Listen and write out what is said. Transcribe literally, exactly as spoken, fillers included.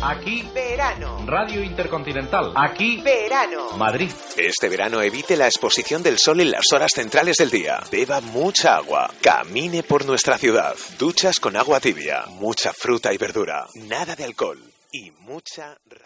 Aquí, verano. Radio Intercontinental. Aquí, verano. Madrid. Este verano evite la exposición del sol en las horas centrales del día. Beba mucha agua. Camine por nuestra ciudad. Duchas con agua tibia. Mucha fruta y verdura. Nada de alcohol. Y mucha...